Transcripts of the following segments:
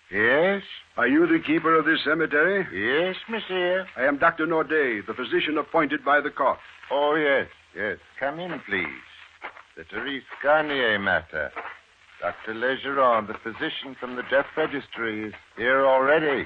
Yes? Are you the keeper of this cemetery? Yes, monsieur. I am Dr. Naudet, the physician appointed by the court. Oh, yes. Come in, please. The Therese Garnier matter. Dr. Legeron, the physician from the death registry, is here already.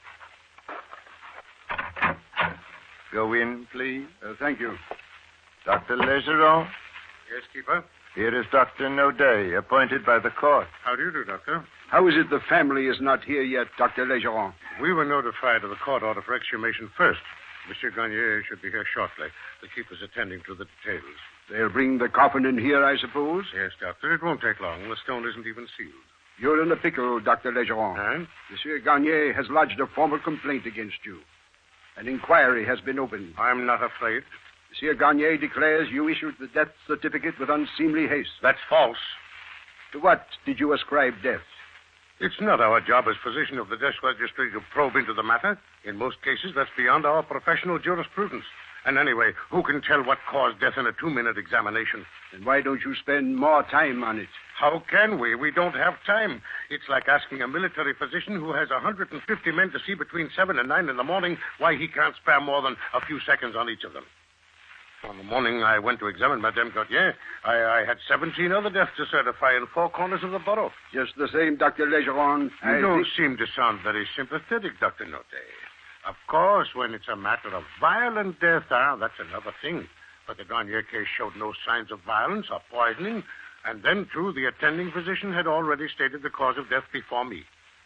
Go in, please. Thank you. Dr. Legeron? Yes, Keeper? Here is Dr. Naudet, appointed by the court. How do you do, Doctor? How is it the family is not here yet, Dr. Legeron? We were notified of the court order for exhumation first. Monsieur Garnier should be here shortly. The keeper's attending to the details. They'll bring the coffin in here, I suppose? Yes, Doctor. It won't take long. The stone isn't even sealed. You're in a pickle, Dr. Legeron. And? Monsieur Garnier has lodged a formal complaint against you. An inquiry has been opened. I'm not afraid. Monsieur Garnier declares you issued the death certificate with unseemly haste. That's false. To what did you ascribe death? It's not our job as physician of the death registry to probe into the matter. In most cases, that's beyond our professional jurisprudence. And anyway, who can tell what caused death in a 2-minute examination? Then why don't you spend more time on it? How can we? We don't have time. It's like asking a military physician who has 150 men to see between 7 and 9 in the morning why he can't spare more than a few seconds on each of them. On the morning I went to examine Madame Gautier, I had 17 other deaths to certify in 4 corners of the borough. Just the same, Dr. Legeron. You don't seem to sound very sympathetic, Dr. Naudet. Of course, when it's a matter of violent death, that's another thing. But the Garnier case showed no signs of violence or poisoning. And then, too, the attending physician had already stated the cause of death before me.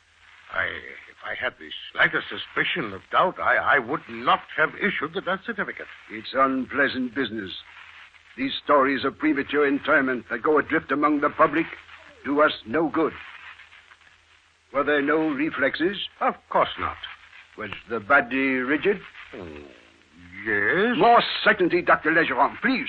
If I had the slightest suspicion of doubt, I would not have issued the death certificate. It's unpleasant business. These stories of premature interment that go adrift among the public do us no good. Were there no reflexes? Of course not. Was the body rigid? Oh, yes. More certainty, Dr. Legeron, please.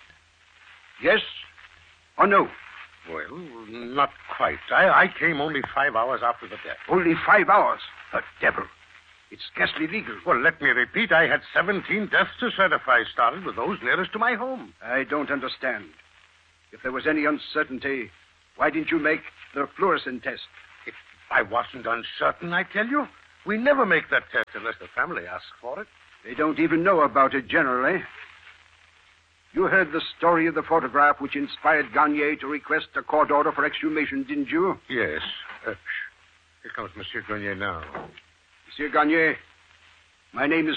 Yes or no? Well, not quite. I came only 5 hours after the death. Only 5 hours? The devil. It's scarcely legal. Well, let me repeat. I had 17 deaths to certify, started with those nearest to my home. I don't understand. If there was any uncertainty, why didn't you make the fluorescent test? If I wasn't uncertain, I tell you. We never make that test unless the family asks for it. They don't even know about it generally. You heard the story of the photograph which inspired Garnier to request a court order for exhumation, didn't you? Yes. Here comes Monsieur Garnier now. Monsieur Garnier, my name is